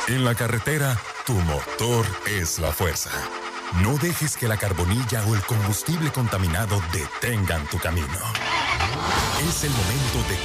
En la carretera, tu motor es la fuerza. No dejes que la carbonilla o el combustible contaminado detengan tu camino. Es el momento de